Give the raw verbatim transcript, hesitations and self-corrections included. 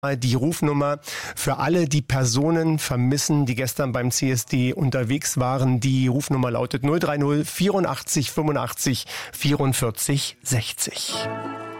Die Rufnummer für alle, die Personen vermissen, die gestern beim C S D unterwegs waren. Die Rufnummer lautet null drei null vierundachtzig fünfundachtzig vierundvierzig sechzig.